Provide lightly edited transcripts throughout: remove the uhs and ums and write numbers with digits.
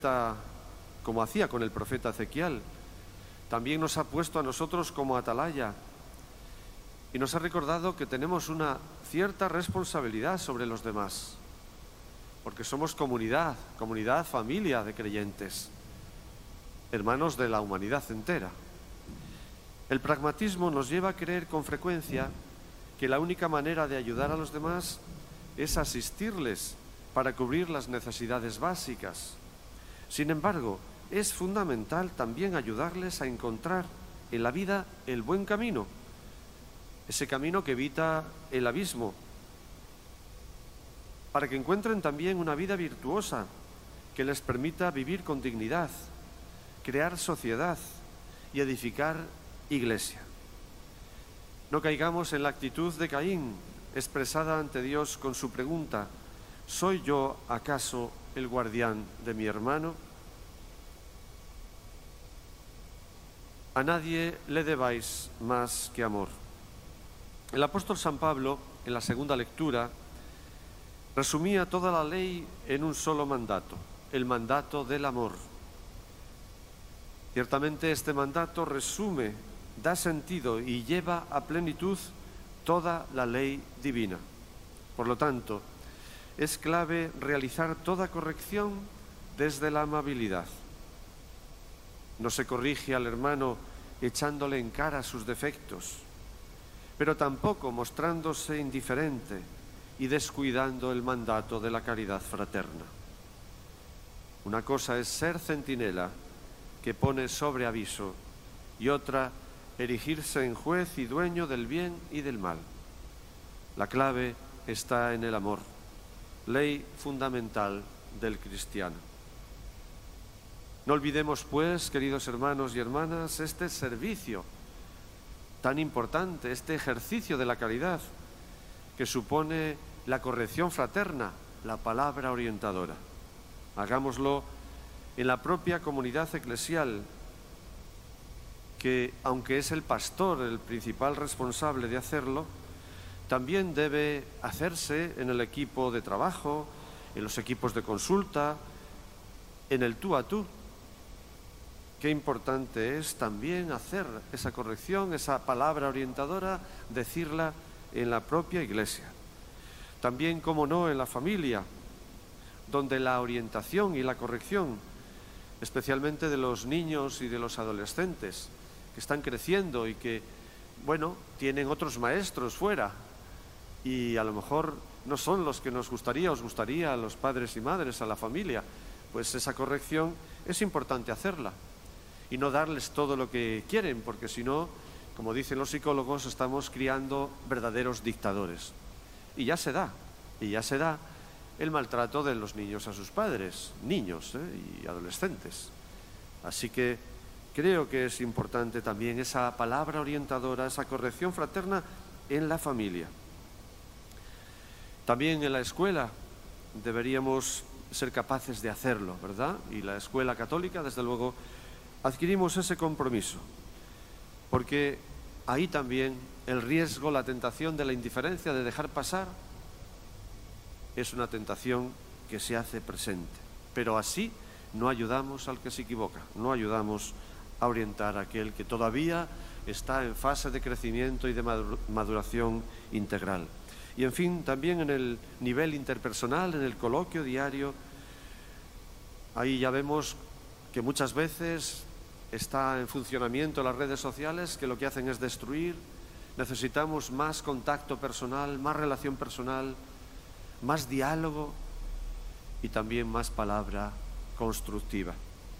como hacía con el profeta Ezequiel. También nos ha puesto a nosotros como atalaya y nos ha recordado que tenemos una cierta responsabilidad sobre los demás, porque somos comunidad, familia de creyentes, hermanos de la humanidad entera. El pragmatismo nos lleva a creer con frecuencia que la única manera de ayudar a los demás es asistirles para cubrir las necesidades básicas. Sin embargo, es fundamental también ayudarles a encontrar en la vida el buen camino, ese camino que evita el abismo, para que encuentren también una vida virtuosa que les permita vivir con dignidad, crear sociedad y edificar iglesia. No caigamos en la actitud de Caín, expresada ante Dios con su pregunta: ¿soy yo acaso el guardián de mi hermano? A nadie le debáis más que amor. El apóstol San Pablo, en la segunda lectura, resumía toda la ley en un solo mandato, el mandato del amor. Ciertamente este mandato resume, da sentido y lleva a plenitud toda la ley divina. Por lo tanto, es clave realizar toda corrección desde la amabilidad. No se corrige al hermano echándole en cara sus defectos, pero tampoco mostrándose indiferente y descuidando el mandato de la caridad fraterna. Una cosa es ser centinela que pone sobre aviso y otra erigirse en juez y dueño del bien y del mal. La clave está en el amor, ley fundamental del cristiano. No olvidemos, pues, queridos hermanos y hermanas, este servicio tan importante, este ejercicio de la caridad que supone la corrección fraterna, la palabra orientadora. Hagámoslo en la propia comunidad eclesial, que, aunque es el pastor el principal responsable de hacerlo, también debe hacerse en el equipo de trabajo, en los equipos de consulta, en el tú a tú. Qué importante es también hacer esa corrección, esa palabra orientadora, decirla en la propia iglesia. También, como no, en la familia, donde la orientación y la corrección, especialmente de los niños y de los adolescentes, que están creciendo y que, bueno, tienen otros maestros fuera y a lo mejor no son los que os gustaría a los padres y madres, a la familia, pues esa corrección es importante hacerla y no darles todo lo que quieren, porque si no, como dicen los psicólogos, estamos criando verdaderos dictadores. Y ya se da el maltrato de los niños a sus padres, niños y adolescentes. Así que creo que es importante también esa palabra orientadora, esa corrección fraterna en la familia. También en la escuela deberíamos ser capaces de hacerlo, ¿verdad? Y la escuela católica, desde luego, adquirimos ese compromiso, porque ahí también el riesgo, la tentación de la indiferencia, de dejar pasar, es una tentación que se hace presente. Pero así no ayudamos al que se equivoca, no ayudamos a orientar a aquel que todavía está en fase de crecimiento y de maduración integral. Y en fin, también en el nivel interpersonal, en el coloquio diario, ahí ya vemos que muchas veces está en funcionamiento las redes sociales, que lo que hacen es destruir. Necesitamos más contacto personal, más relación personal, más diálogo y también más palabra constructiva.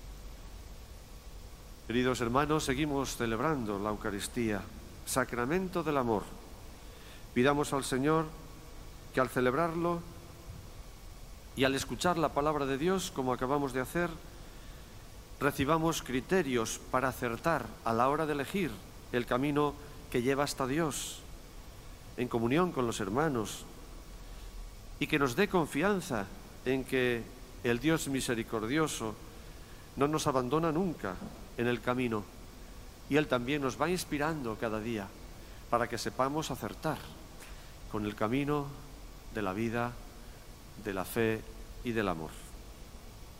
Queridos hermanos, seguimos celebrando la Eucaristía, sacramento del amor. Pidamos al Señor que al celebrarlo y al escuchar la palabra de Dios, como acabamos de hacer, recibamos criterios para acertar a la hora de elegir el camino que lleva hasta Dios, en comunión con los hermanos, y que nos dé confianza en que el Dios misericordioso no nos abandona nunca en el camino, y Él también nos va inspirando cada día para que sepamos acertar con el camino de la vida, de la fe y del amor.